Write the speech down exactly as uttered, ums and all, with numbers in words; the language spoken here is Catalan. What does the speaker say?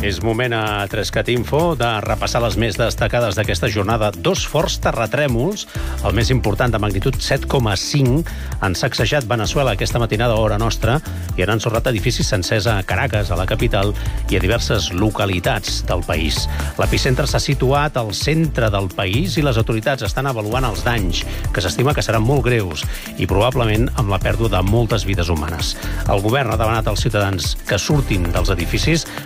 És moment a Trescat Info de repassar les més destacades d'aquesta jornada. Dos forts terratrèmols, el més important de magnitud set coma cinc, han sacsejat Veneçuela aquesta matinada a hora nostra i han ensorrat edificis sencers a Caracas, a la capital, i a diverses localitats del país. L'epicentre s'ha situat al centre del país i les autoritats estan avaluant els danys, que s'estima que seran molt greus i probablement amb la pèrdua de moltes vides humanes. El govern ha demanat als ciutadans que surtin dels edificis